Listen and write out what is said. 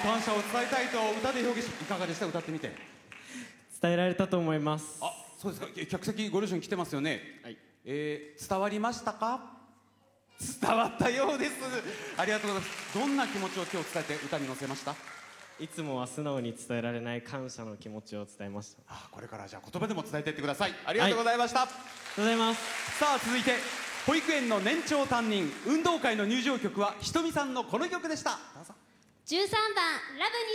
感謝を伝えたいと歌で表現し、いかがでした？歌ってみて。 伝えられたと思います。 あ、そうですか。客席ご両親来てますよね。 はい。 伝わりましたか？伝わったようです。ありがとうございます。どんな気持ちを今日伝えて歌に乗せました？ いつもは素直に伝えられない感謝の気持ちを伝えました。 これからじゃあ言葉でも伝えていってください。ありがとうございました。 ありがとうございます。 さあ続いて保育園の年長担任運動会の入場曲はひとみさんのこの曲でした。どうぞ。 13番ラブに